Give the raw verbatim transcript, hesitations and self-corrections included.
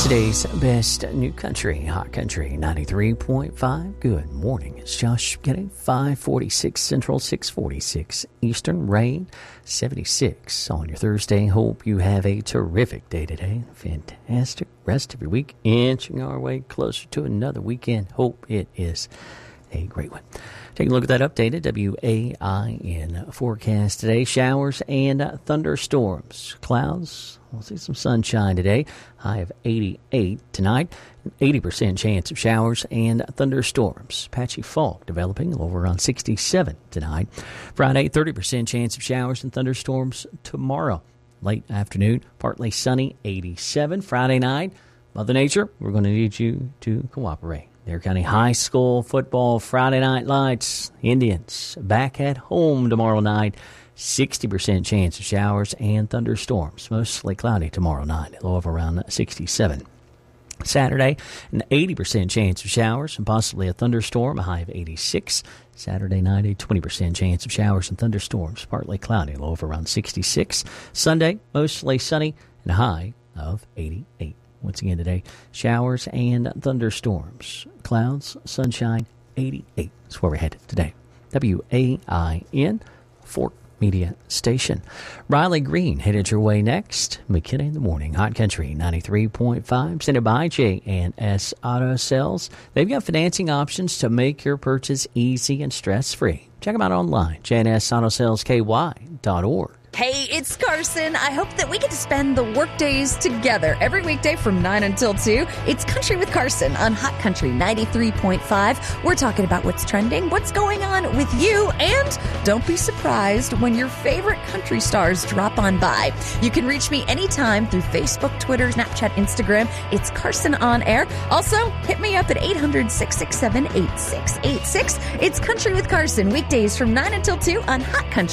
Today's best new country, Hot Country ninety-three point five. Good morning. It's Josh getting five forty-six Central, six forty-six Eastern. Rain, seventy-six on your Thursday. Hope you have a terrific day today. Fantastic rest of your week. Inching our way closer to another weekend. Hope it is a great one. Take a look at that updated W A I N forecast today. Showers and thunderstorms. Clouds. We'll see some sunshine today. High of eighty-eight tonight. eighty percent chance of showers and thunderstorms. Patchy fog developing. A little over around sixty-seven tonight. Friday, thirty percent chance of showers and thunderstorms tomorrow. Late afternoon, partly sunny, eighty-seven. Friday night, Mother Nature, we're going to need you to cooperate. Dare County High School football Friday Night Lights. Indians back at home tomorrow night. sixty percent chance of showers and thunderstorms. Mostly cloudy tomorrow night. Low of around sixty-seven. Saturday, an eighty percent chance of showers and possibly a thunderstorm. A high of eighty-six. Saturday night, a twenty percent chance of showers and thunderstorms. Partly cloudy. Low of around sixty-six. Sunday, mostly sunny and a high of eighty-eight. Once again today, showers and thunderstorms. Clouds, sunshine, eighty-eight. That's where we're headed today. W A I N, Fort Media Station. Riley Green headed your way next. McKinney in the morning. Hot Country ninety-three point five. Sent it by J and S Auto Sales. They've got financing options to make your purchase easy and stress-free. Check them out online. J and S Auto Sales K Y dot org. Hey, it's Carson. I hope that we get to spend the work days together every weekday from nine until two. It's Country with Carson on Hot Country ninety-three point five. We're talking about what's trending, what's going on with you, and don't be surprised when your favorite country stars drop on by. You can reach me anytime through Facebook, Twitter, Snapchat, Instagram. It's Carson on Air. Also, hit me up at eight hundred, six six seven, eight six eight six. It's Country with Carson, weekdays from nine until two on Hot Country.